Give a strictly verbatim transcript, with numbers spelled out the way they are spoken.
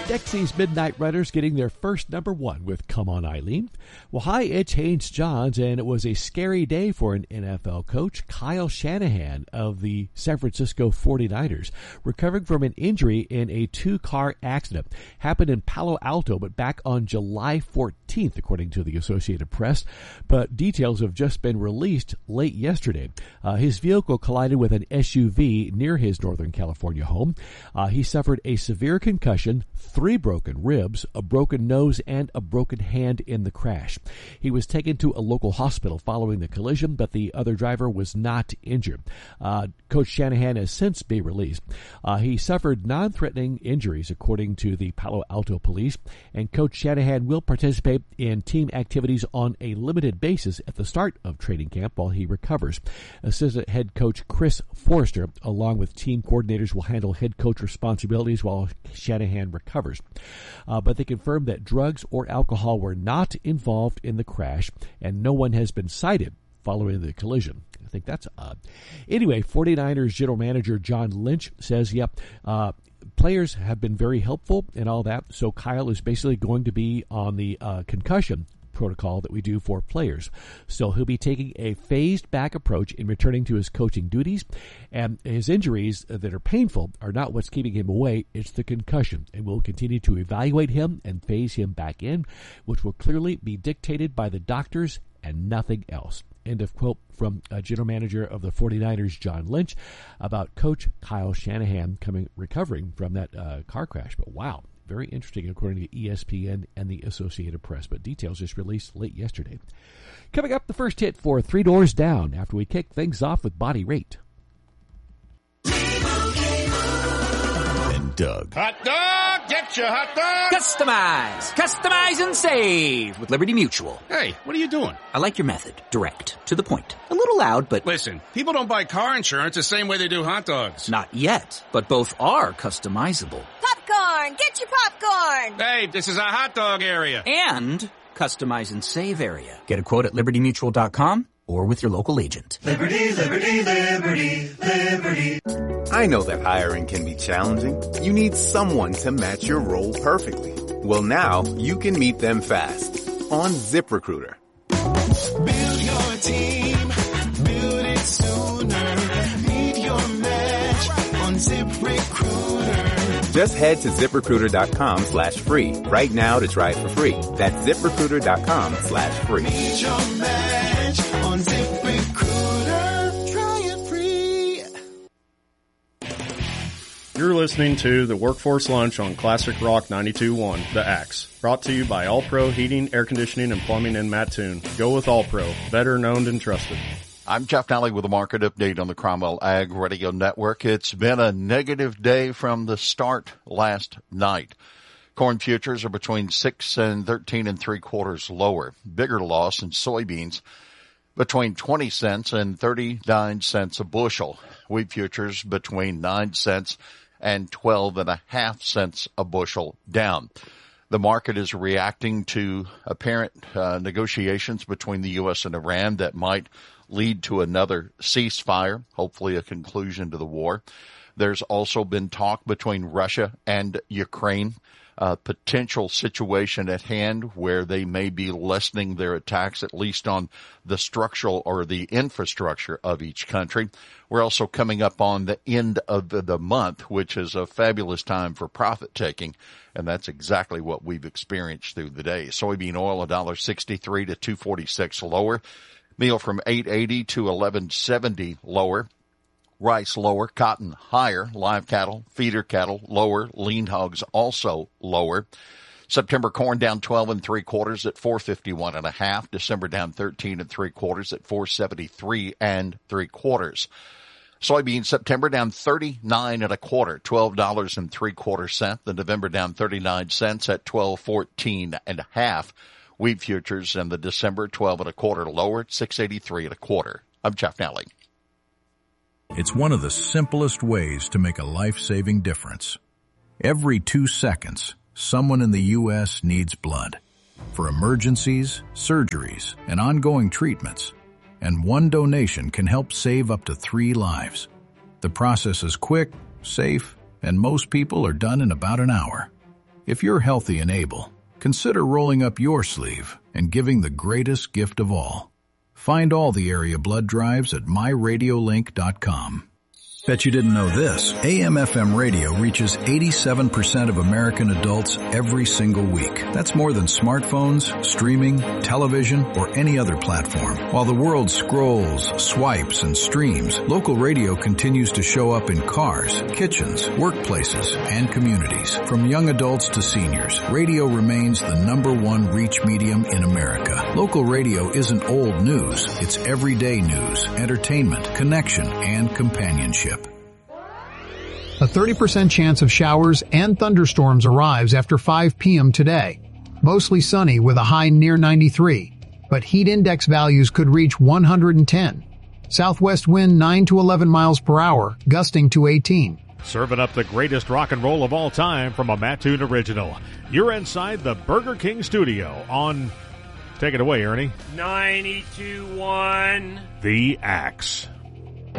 Dexy's Midnight Runners getting their first number one with Come On Eileen. Well, hi, it's Haynes Johns, and it was a scary day for an N F L coach, Kyle Shanahan of the San Francisco forty-niners, recovering from an injury in a two-car accident. Happened in Palo Alto, but back on July fourteenth, according to the Associated Press. But details have just been released late yesterday. Uh, his vehicle collided with an S U V near his Northern California home. Uh, he suffered a severe concussion, three broken ribs, a broken nose, and a broken hand in the crash. He was taken to a local hospital following the collision, but the other driver was not injured. Uh, Coach Shanahan has since been released. Uh, he suffered non-threatening injuries, according to the Palo Alto police, and Coach Shanahan will participate in team activities on a limited basis at the start of training camp while he recovers. Assistant head coach Chris Forrester, along with team coordinators, will handle head coach responsibilities while Shanahan recovers. Uh, but they confirmed that drugs or alcohol were not involved in the crash, and no one has been cited following the collision. I think that's odd. Anyway, forty-niners general manager John Lynch says, yep, uh, players have been very helpful and all that, so Kyle is basically going to be on the uh, concussion protocol that we do for players. So he'll be taking a phased back approach in returning to his coaching duties, and his injuries that are painful are not what's keeping him away, it's the concussion, and we'll continue to evaluate him and phase him back in, which will clearly be dictated by the doctors and nothing else. End of quote from a general manager of the forty-niners, John Lynch, about Coach Kyle Shanahan coming recovering from that uh, car crash. But wow, very interesting, according to E S P N and the Associated Press. But details just released late yesterday. Coming up, the first hit for Three Doors Down after we kick things off with Body Rate. And Doug. Hot dog! Get your hot dog! Customize! Customize and save with Liberty Mutual. Hey, what are you doing? I like your method. Direct. To the point. A little loud, but... Listen, people don't buy car insurance the same way they do hot dogs. Not yet, but both are customizable. Popcorn! Get your popcorn! Hey, this is a hot dog area. And customize and save area. Get a quote at liberty mutual dot com or with your local agent. Liberty, liberty, liberty, liberty. I know that hiring can be challenging. You need someone to match your role perfectly. Well, now you can meet them fast on ZipRecruiter. Build your team, build it sooner. Meet your match on ZipRecruiter. Just head to ZipRecruiter.com slash free right now to try it for free. That's ZipRecruiter.com slash free. Meet your match on ZipRecruiter. Try it free. You're listening to the Workforce Lunch on Classic Rock ninety-two point one, The Axe. Brought to you by All Pro Heating, Air Conditioning, and Plumbing in Mattoon. Go with All Pro. Better known and trusted. I'm Jeff Nally with a market update on the Cromwell Ag Radio Network. It's been a negative day from the start last night. Corn futures are between six and thirteen and three quarters lower. Bigger loss in soybeans between twenty cents and thirty-nine cents a bushel. Wheat futures between nine cents and twelve and a half cents a bushel down. The market is reacting to apparent uh, negotiations between the U S and Iran that might lead to another ceasefire, hopefully a conclusion to the war. There's also been talk between Russia and Ukraine, a potential situation at hand where they may be lessening their attacks, at least on the structural or the infrastructure of each country. We're also coming up on the end of the, the month, which is a fabulous time for profit taking, and that's exactly what we've experienced through the day. Soybean oil, one dollar sixty-three to two forty-six lower. Meal from eight eighty to eleven seventy lower. Rice lower, cotton higher, live cattle, feeder cattle lower, lean hogs also lower. September corn down twelve and three quarters at four fifty-one and a half. December down thirteen and three quarters at four seventy-three and three quarters. Soybeans September down thirty-nine and a quarter, twelve dollars and three quarter cent. The November down thirty-nine cents at twelve fourteen and a half. Wheat futures in the December twelve and a quarter lower at six eighty-three and a quarter. I'm Jeff Nally. It's one of the simplest ways to make a life-saving difference. Every two seconds, someone in the U S needs blood for emergencies, surgeries, and ongoing treatments. And one donation can help save up to three lives. The process is quick, safe, and most people are done in about an hour. If you're healthy and able, consider rolling up your sleeve and giving the greatest gift of all. Find all the area blood drives at my radio link dot com. Bet you didn't know this. A M F M radio reaches eighty-seven percent of American adults every single week. That's more than smartphones, streaming, television, or any other platform. While the world scrolls, swipes, and streams, local radio continues to show up in cars, kitchens, workplaces, and communities. From young adults to seniors, radio remains the number one reach medium in America. Local radio isn't old news. It's everyday news, entertainment, connection, and companionship. A thirty percent chance of showers and thunderstorms arrives after five p.m. today. Mostly sunny with a high near ninety-three, but heat index values could reach one hundred ten. Southwest wind nine to eleven miles per hour, gusting to eighteen. Serving up the greatest rock and roll of all time from a Matt Toon original. You're inside the Burger King studio on... Take it away, Ernie. ninety-two point one. The Axe.